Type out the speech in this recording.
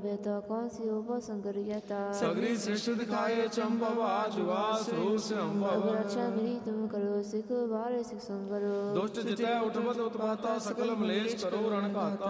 व्यथा कौन सी हो संकर यथा सगरी सृष्टि दिखाए चंबव आजुआ स्वरूप से अब रक्षा मेरी तुम करो सिख बारे सिख संग करो दुष्ट जितै उठबत उत्पाता सकल मलेश करो रण घाता